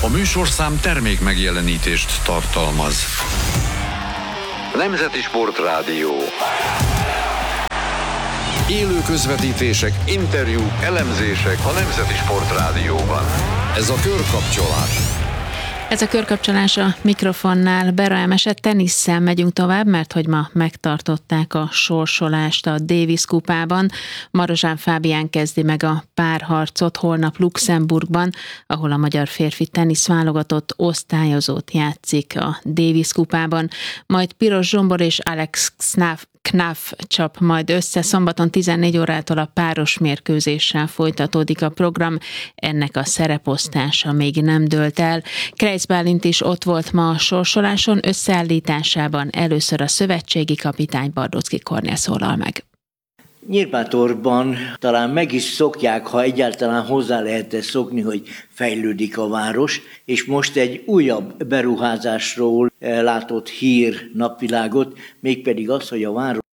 A műsorszám termék megjelenítést tartalmaz. Nemzeti Sportrádió. Élő közvetítések, interjúk, elemzések a Nemzeti Sportrádióban. Ez a körkapcsolás. Ez a körkapcsolás a mikrofonnál. Bera Emese, tenisszel megyünk tovább, mert hogy ma megtartották a sorsolást a Davis kupában. Marozsán Fábián kezdi meg a párharcot holnap Luxemburgban, ahol a magyar férfi teniszválogatott osztályozót játszik a Davis kupában. Majd Piros Zsombor és Alex Knaf csap majd össze. Szombaton 14 órától a páros mérkőzéssel folytatódik a program. Ennek a szereposztása még nem dőlt el. Krejc Bálint is ott volt ma a sorsoláson, összeállításában először a szövetségi kapitány Bardóczky Kornél szólal meg. Nyírbátorban talán meg is szokják, ha egyáltalán hozzá lehet szokni, hogy fejlődik a város, és most egy újabb beruházásról látott hír napvilágot, mégpedig az, hogy a város